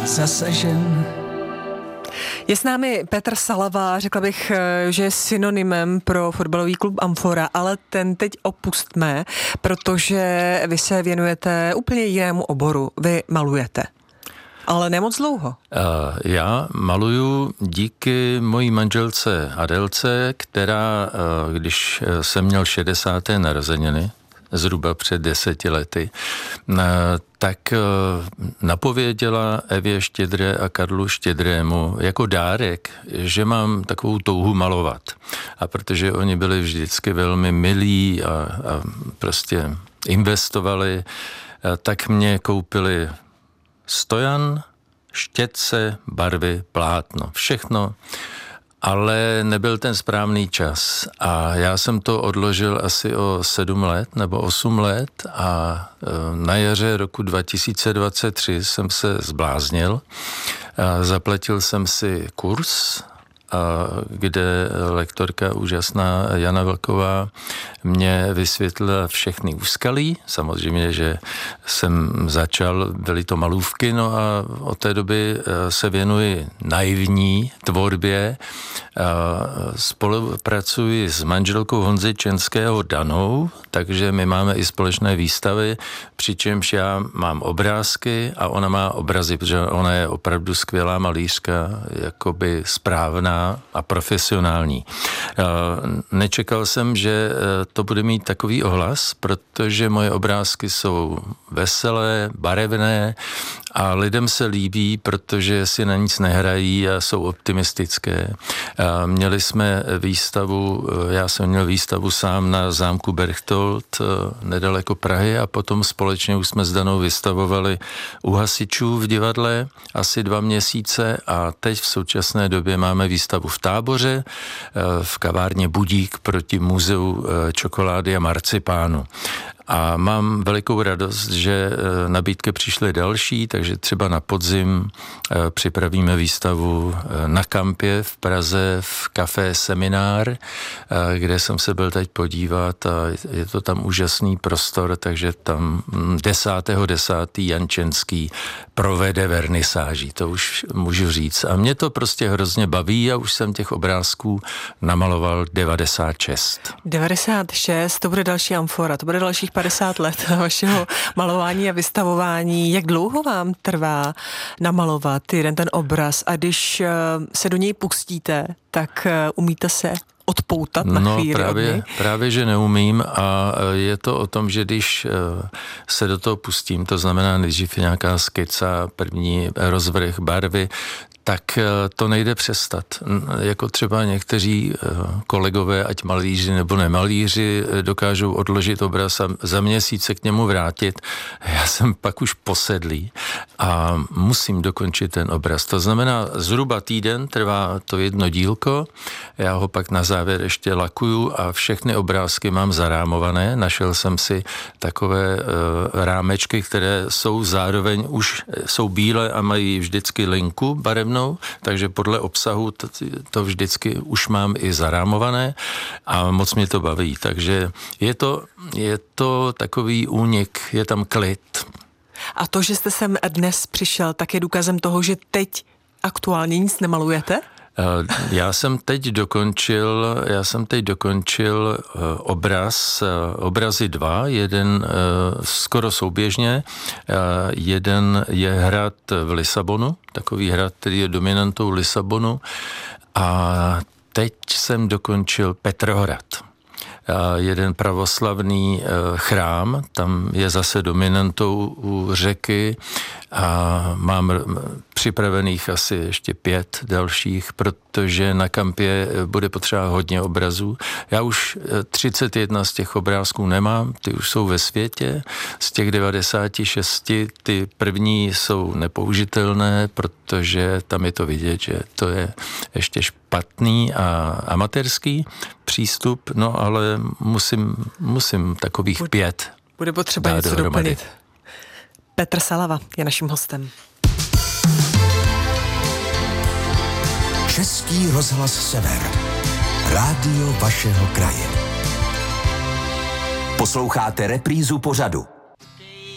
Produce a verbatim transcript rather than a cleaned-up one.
zasažen. Je s námi Petr Salava, řekla bych, že je synonymem pro fotbalový klub Amfora, ale ten teď opustme, protože vy se věnujete úplně jinému oboru. Vy malujete. Ale nemoc dlouho. Já maluju díky mojí manželce Adelce, která, když jsem měl šedesáté narozeniny, zhruba před deseti lety, tak napověděla Evě Štědré a Karlu Štědrému jako dárek, že mám takovou touhu malovat. A protože oni byli vždycky velmi milí a, a prostě investovali, tak mě koupili stojan, štětce, barvy, plátno, všechno, ale nebyl ten správný čas a já jsem to odložil asi o sedm let nebo osm let a na jaře roku dva tisíce dvacet tři jsem se zbláznil. Zaplatil jsem si kurz, kde lektorka úžasná Jana Vlková mě vysvětlila všechny úskalí. Samozřejmě, že jsem začal, byly to malůvky, no a od té doby se věnuji naivní tvorbě. Spolupracuji s manželkou Honzy Čenského Danou, takže my máme i společné výstavy, přičemž já mám obrázky a ona má obrazy, protože ona je opravdu skvělá malířka, jakoby správná a profesionální. Nečekal jsem, že to bude mít takový ohlas, protože moje obrázky jsou veselé, barevné a lidem se líbí, protože si na nic nehrají a jsou optimistické. Měli jsme výstavu, já jsem měl výstavu sám na zámku Berchtold nedaleko Prahy a potom společně už jsme s Danou vystavovali u hasičů v divadle asi dva měsíce a teď v současné době máme výstavu v Táboře v kavárně Budík proti muzeu čokolády a marcipánu. A mám velikou radost, že nabídky přišly další, takže třeba na podzim připravíme výstavu na Kampě v Praze v Café Seminár, kde jsem se byl teď podívat a je to tam úžasný prostor, takže tam desátého desátého Jan Čenský provede vernisáží, to už můžu říct. A mě to prostě hrozně baví a už jsem těch obrázků namaloval devadesát šest. devadesát šest, to bude další Amfora, to bude dalších padesát let vašeho malování a vystavování. Jak dlouho vám trvá namalovat jeden ten obraz a když se do něj pustíte, tak umíte se odpoutat na no, chvíli? Právě, právě, že neumím a je to o tom, že když se do toho pustím, to znamená nejdřív nějaká skica, první rozvrh barvy, tak to nejde přestat. Jako třeba někteří kolegové, ať malíři nebo nemalíři, dokážou odložit obraz a za měsíc se k němu vrátit. Já jsem pak už posedlý a musím dokončit ten obraz. To znamená, zhruba týden trvá to jedno dílko, já ho pak na závěr ještě lakuju a všechny obrázky mám zarámované. Našel jsem si takové uh, rámečky, které jsou zároveň už jsou bílé a mají vždycky linku barevnou, takže podle obsahu to, to vždycky už mám i zarámované a moc mě to baví. Takže je to, je to takový únik, je tam klid. A to, že jste sem dnes přišel, tak je důkazem toho, že teď aktuálně nic nemalujete? Já jsem teď dokončil, já jsem teď dokončil obraz, obrazy dva, jeden skoro souběžně, jeden je hrad v Lisabonu, takový hrad, který je dominantou Lisabonu a teď jsem dokončil Petrohrad. Jeden pravoslavný chrám, tam je zase dominantou u řeky a mám připravených asi ještě pět dalších, protože na Kampě bude potřeba hodně obrazů. Já už třicet jedna z těch obrázků nemám, ty už jsou ve světě. Z těch devadesát šest ty první jsou nepoužitelné, protože tam je to vidět, že to je ještě špatný a amatérský přístup, no ale musím, musím takových bude, pět Bude potřeba něco dohromady. doplnit. Petr Salava je naším hostem. Český rozhlas Sever. Rádio vašeho kraje. Posloucháte reprízu pořadu.